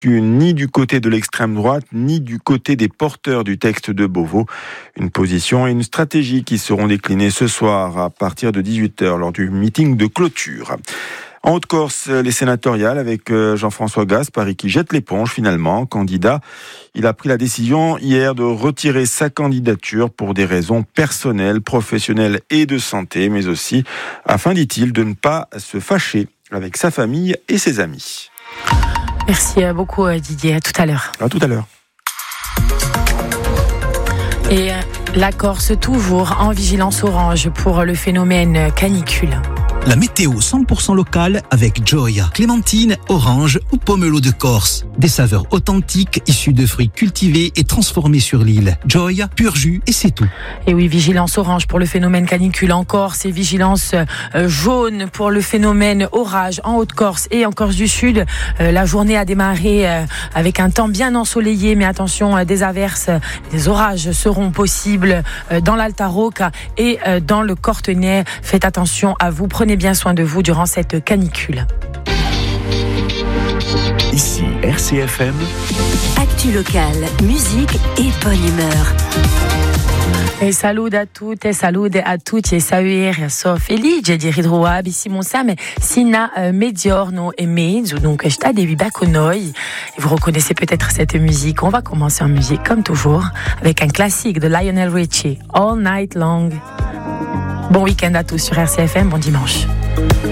ni du côté de l'extrême droite, ni du côté des porteurs du texte de Beauvau. Une position et une stratégie qui seront déclinées ce soir à partir de 18h lors du meeting de clôture. En Haute-Corse, les sénatoriales avec Jean-François Gaspari qui jette l'éponge finalement. Candidat, il a pris la décision hier de retirer sa candidature pour des raisons personnelles, professionnelles et de santé, mais aussi afin, dit-il, de ne pas se fâcher avec sa famille et ses amis. Merci beaucoup Didier, à tout à l'heure. À tout à l'heure. Et la Corse toujours en vigilance orange pour le phénomène canicule. La météo 100% locale avec Joy, clémentine, orange ou pomelo de Corse. Des saveurs authentiques issues de fruits cultivés et transformés sur l'île. Joy, pur jus et c'est tout. Et oui, vigilance orange pour le phénomène canicule en Corse et vigilance jaune pour le phénomène orage en Haute-Corse et en Corse du Sud. La journée a démarré avec un temps bien ensoleillé, mais attention, des averses, des orages seront possibles dans l'Alta Rocca et dans le Cortenay. Faites attention à vous, prenez bien soin de vous durant cette canicule. Ici RCFM. Actu locale, musique et bonne humeur. E saluto a tutte e salute a tutti e sapere, sono felice di ritrovare Simon Sam sino a mezzogiorno e mezzo, donc statevi là con noi. Et vous reconnaissez peut-être cette musique. On va commencer en musique comme toujours avec un classique de Lionel Richie, All Night Long. Bon week-end à tous sur RCFM, bon dimanche.